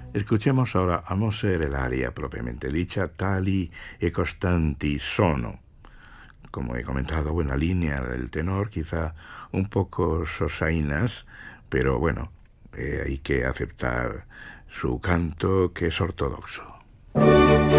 Escuchemos ahora a no ser el aria propiamente dicha, Tali e costanti sono. Como he comentado, buena línea del tenor, quizá un poco sosainas, pero bueno, hay que aceptar su canto, que es ortodoxo.